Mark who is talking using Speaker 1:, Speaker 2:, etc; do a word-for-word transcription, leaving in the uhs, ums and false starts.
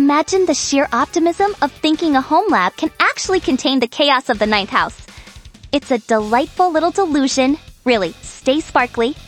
Speaker 1: Imagine the sheer optimism of thinking a home lab can actually contain the chaos of the ninth house. It's a delightful little delusion. Really, stay sparkly,